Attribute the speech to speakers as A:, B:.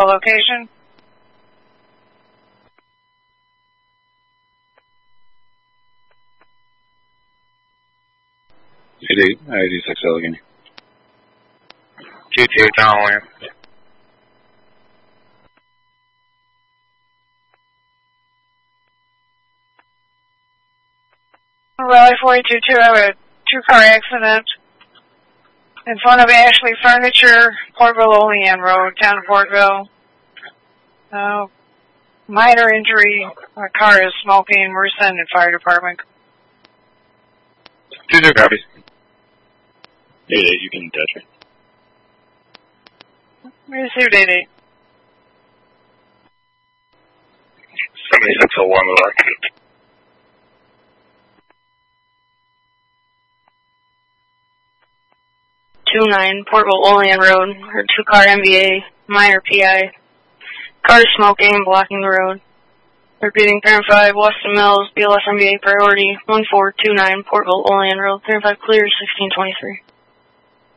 A: vehicle location.
B: ID6 Allegheny.
C: 2-2, John William.
A: Raleigh 422, I have a two-car accident in front of Ashley Furniture, Portville Olean Road, down to Portville. Minor injury. Our car is smoking. We're sending fire department.
C: 2-2 copies.
B: 8-8, you can touch it.
A: Received 88.
C: 7601 Milwaukee.
D: 29 Portville Olean Road, or two-car MVA, minor PI. Car is smoking, blocking the road. Repeating, Parent 5, Weston Mills, BLS MVA priority, 1429 Portville Olean Road, Parent 5 clear, 1623.